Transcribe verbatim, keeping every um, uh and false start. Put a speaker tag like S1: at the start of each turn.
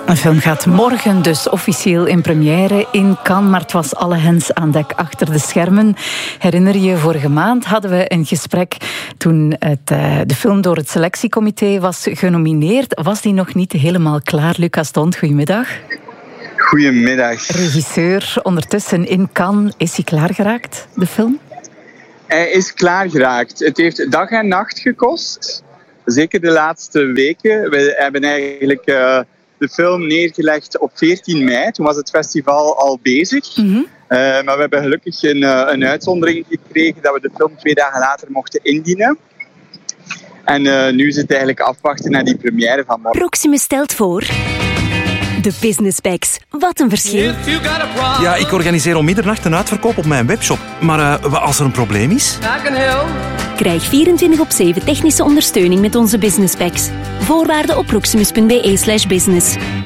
S1: De film gaat morgen dus officieel in première in Cannes, maar het was alle hens aan dek achter de schermen. Herinner je, vorige maand hadden we een gesprek toen het, uh, de film door het selectiecomité was genomineerd. Was die nog niet helemaal klaar? Lucas D'Hondt, goedemiddag.
S2: Goedemiddag.
S1: Regisseur, ondertussen in Cannes. Is hij klaargeraakt, de film?
S2: Hij is klaargeraakt. Het heeft dag en nacht gekost. Zeker de laatste weken. We hebben eigenlijk uh, de film neergelegd op veertien mei. Toen was het festival al bezig. Mm-hmm. Uh, maar we hebben gelukkig een, uh, een uitzondering gekregen dat we de film twee dagen later mochten indienen. En uh, nu is het eigenlijk afwachten naar die première van morgen.
S3: Proximus stelt voor... De Business Bags. Wat een verschil.
S4: Ja, ik organiseer om middernacht een uitverkoop op mijn webshop. Maar uh, als er een probleem is...
S3: Krijg vierentwintig op zeven technische ondersteuning met onze Business Bags. Voorwaarden op proximus punt be slash business.